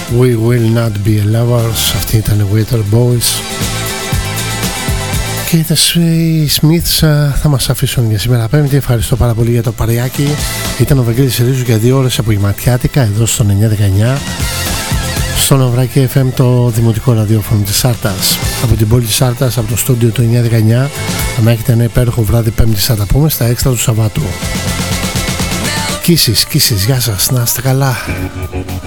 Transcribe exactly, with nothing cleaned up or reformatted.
We Will Not Be Lovers. Αυτή ήταν οι Weather Boys. Και οι Smiths θα μας αφήσουν για σήμερα Πέμπτη. Ευχαριστώ πάρα πολύ για το παρεάκι. Ήταν ο Βαγγέλης Ρίζου για δύο ώρες απογευματιάτικα εδώ στον εννιά δεκαεννιά στο Ναυράκι εφ εμ, το δημοτικό ραδιόφωνο της Σάρτας. Από την πόλη της Σάρτας, από το στούντιο του εννιά δεκαεννιά, να έχετε ένα υπέροχο βράδυ Πέμπτη. Θα τα πούμε στα έξτρα του Σαββάτου. Κίσεις, κίσεις, γεια σας, να είστε καλά.